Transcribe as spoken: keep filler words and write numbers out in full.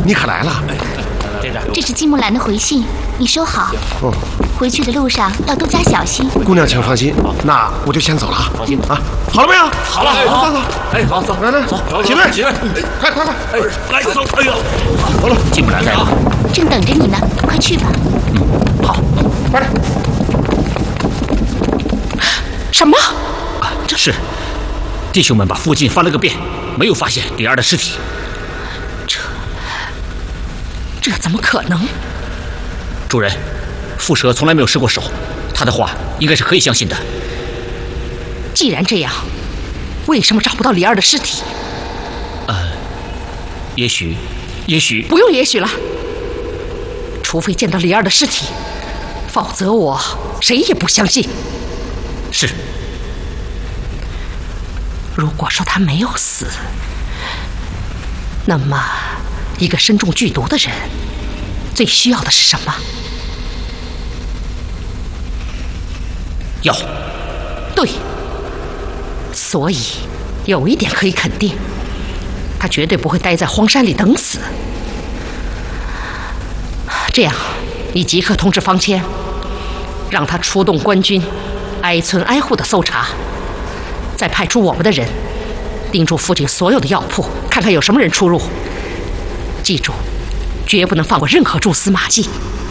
你可来了。 这个， 这是金木兰的回信，你收好。 哦， 回去的路上要多加小心。 姑娘，请放心，那我就先走了。 放心啊，好了没有？ 好了， 走走走， 哎，走走， 来来， 走， 起队起队， 快快快， 哎，来走，哎呦， 走了， 金木兰在吗？ 正等着你呢，快去吧。 嗯，好， 快点。 什么？ 啊，这是弟兄们把附近翻了个遍，没有发现李二的尸体。 这这怎么可能？ 主人，蝮蛇从来没有失过手，他的话应该是可以相信的。 既然这样，为什么找不到李二的尸体？ 呃，也许，也许不用也许了，除非见到李二的尸体，否则我谁也不相信。 是。 如果说他没有死，那么一个身中剧毒的人最需要的是什么？ 药。 对。所以有一点可以肯定，他绝对不会待在荒山里等死。这样，你即刻通知方谦，让他出动官军，挨村挨户的搜查，再派出我们的人，盯住附近所有的药铺，看看有什么人出入。记住，绝不能放过任何蛛丝马迹。